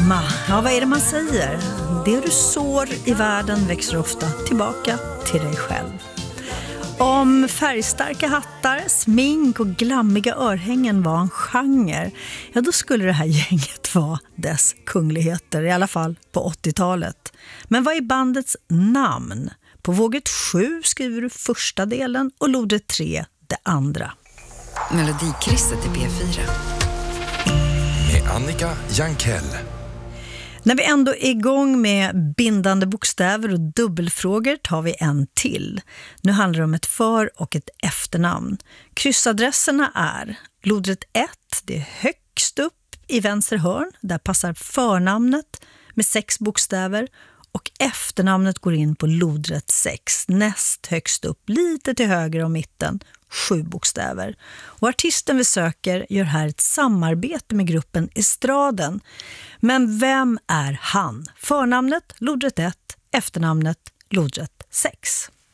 karma. Ja, vad är det man säger? Det du sår i världen växer ofta tillbaka till dig själv. Om färgstarka hattar, smink och glammiga örhängen var en genre, ja då skulle det här gänget vara dess kungligheter, i alla fall på 80-talet. Men vad är bandets namn? På våget 7 skriver du första delen och lodret 3 det andra. Melodikrysset i P4. Med Annika Jankell. När vi ändå är igång med bindande bokstäver och dubbelfrågor tar vi en till. Nu handlar det om ett för- och ett efternamn. Kryssadresserna är lodret 1, det är högst upp i vänster hörn. Där passar förnamnet med 6 bokstäver och efternamnet går in på lodret 6. Näst högst upp, lite till höger om mitten, 7 bokstäver. Och artisten vi söker gör här ett samarbete med gruppen Estraden. Men vem är han? Förnamnet, lodret 1, efternamnet, lodret 6.